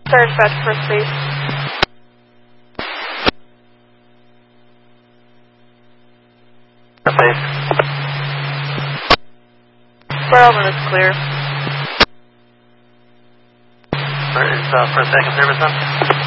Third, dispatch, first, please. Please. Square is clear. Is first, second service on?